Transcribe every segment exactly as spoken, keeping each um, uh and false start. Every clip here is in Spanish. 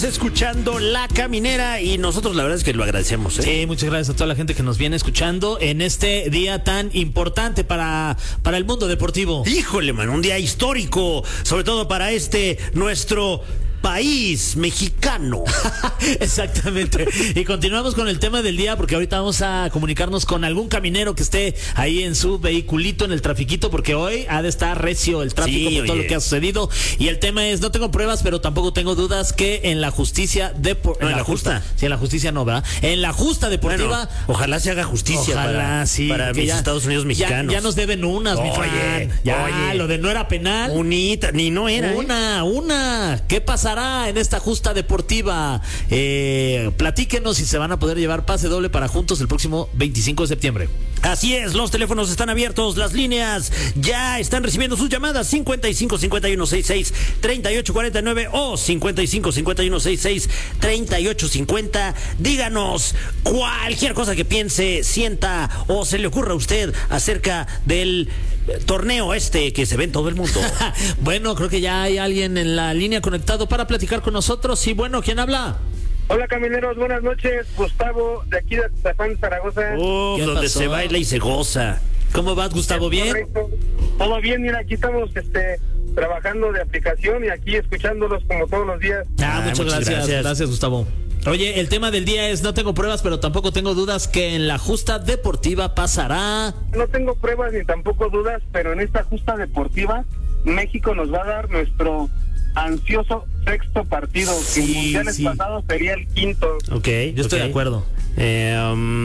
Escuchando La Caminera y nosotros la verdad es que lo agradecemos, ¿eh? Sí, muchas gracias a toda la gente que nos viene escuchando en este día tan importante para, para el mundo deportivo. Híjole, man, un día histórico, sobre todo para este nuestro país mexicano. Exactamente. Y continuamos con el tema del día porque ahorita vamos a comunicarnos con algún caminero que esté ahí en su vehiculito, en el trafiquito, porque hoy ha de estar recio el tráfico, sí, por todo lo que ha sucedido. Y el tema es, no tengo pruebas, pero tampoco tengo dudas que en la justicia deportiva... No, en la, la justa. justa. Sí, en la justicia no, ¿verdad? En la justa deportiva... Bueno, ojalá se haga justicia ojalá, para, sí, para mis ya, Estados Unidos mexicanos. Ya, ya nos deben unas, oye, mi Fran. Ya, oye, lo de no era penal. Unita, ni no era. Una, ¿eh? una. ¿Qué pasará en esta justa deportiva? Eh, platíquenos si se van a poder llevar pase doble para Juntos el próximo veinticinco de septiembre. Así es, los teléfonos están abiertos, las líneas ya están recibiendo sus llamadas cincuenta y cinco, cincuenta y uno, sesenta y seis, treinta y ocho cuarenta y nueve o cincuenta y cinco, cincuenta y uno, sesenta y seis, treinta y ocho cincuenta. Díganos cualquier cosa que piense, sienta o se le ocurra a usted acerca del torneo este que se ve en todo el mundo. Bueno, creo que ya hay alguien en la línea conectado para platicar con nosotros. Y bueno, ¿quién habla? Hola camineros, buenas noches. Gustavo, de aquí de Atizapán, Zaragoza. Oh, donde pasó? Se baila y se goza. ¿Cómo vas, Gustavo? ¿Bien? Correcto. Todo bien, mira, aquí estamos este, trabajando de aplicación y aquí escuchándolos como todos los días. Ah, ah muchas, muchas gracias. gracias. Gracias, Gustavo. Oye, el tema del día es, no tengo pruebas, pero tampoco tengo dudas que en la justa deportiva pasará. No tengo pruebas ni tampoco dudas, pero en esta justa deportiva, México nos va a dar nuestro ansioso sexto partido, sí, que en mundiales sí. pasados sería el quinto. Ok, yo estoy okay. de acuerdo. Eh,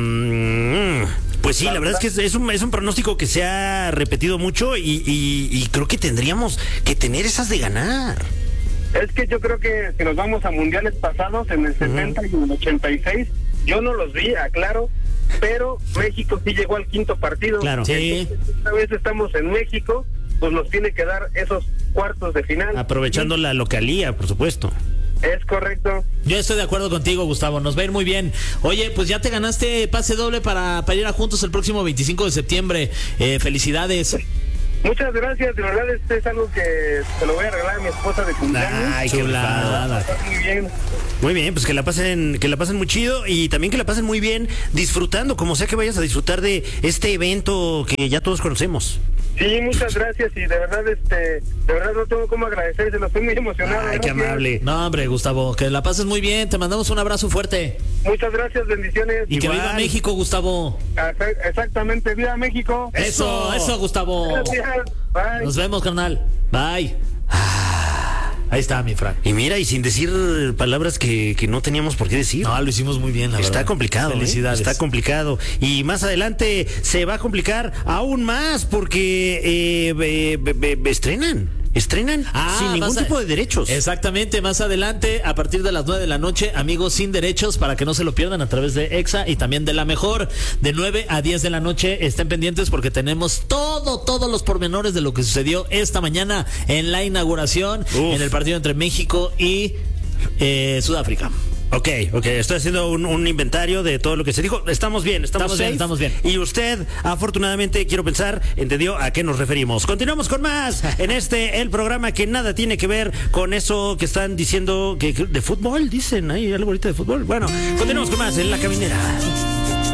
um, pues sí, la, la verdad, verdad es que es, es, un, es un pronóstico que se ha repetido mucho y, y, y creo que tendríamos que tener esas de ganar. Es que yo creo que si nos vamos a mundiales pasados, en el uh-huh. setenta y en el ochenta y seis, yo no los vi, aclaro, pero México sí llegó al quinto partido. Claro. Sí. Esta vez estamos en México, pues nos tiene que dar esos cuartos de final. Aprovechando ¿sí? la localía, por supuesto. Es correcto. Yo estoy de acuerdo contigo, Gustavo, nos va a ir muy bien. Oye, pues ya te ganaste pase doble para, para ir a Juntos el próximo veinticinco de septiembre. Eh, felicidades. Muchas gracias, de verdad este es algo que se lo voy a regalar a mi esposa de cumpleaños. Ay, qué chulada. Muy bien. Muy bien, pues que la pasen, que la pasen muy chido y también que la pasen muy bien disfrutando, como sea que vayas a disfrutar de este evento que ya todos conocemos. Sí, muchas gracias y de verdad, este, de verdad no tengo cómo agradecérselo, estoy muy emocionado. Ay, qué amable. No, hombre, Gustavo, que la pases muy bien, te mandamos un abrazo fuerte. Muchas gracias, bendiciones. Y Igual. que viva México, Gustavo. Exactamente, viva México. Eso, eso, Gustavo. Gracias, bye. Nos vemos, carnal. Bye. Ahí está, mi Frank. Y mira, y sin decir palabras que, que no teníamos por qué decir. No, lo hicimos muy bien, la Está verdad. complicado, Felicidades. ¿eh? Está complicado. Y más adelante se va a complicar aún más porque eh, eh, eh, eh, estrenan. Estrenan ah, sin ningún a... tipo de derechos. Exactamente, más adelante, a partir de las nueve de la noche, amigos sin derechos, para que no se lo pierdan a través de Exa y también de La Mejor, de nueve a diez de la noche. Estén pendientes porque tenemos todo, todos los pormenores de lo que sucedió esta mañana en la inauguración, Uf. en el partido entre México y eh, Sudáfrica. Ok, ok, estoy haciendo un, un inventario de todo lo que se dijo. Estamos bien, estamos, estamos bien, estamos bien. Y usted, afortunadamente, quiero pensar, entendió a qué nos referimos. Continuamos con más en este, el programa que nada tiene que ver con eso que están diciendo que, que de fútbol, dicen, hay algo ahorita de fútbol. Bueno, continuamos con más en La Caminera.